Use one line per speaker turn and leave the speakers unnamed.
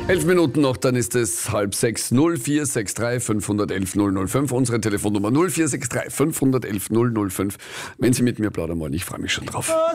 11 Minuten noch, dann ist es 5:30. 0463 511 005. Unsere Telefonnummer 0463 511 005. Wenn Sie mit mir plaudern wollen, ich freue mich schon drauf.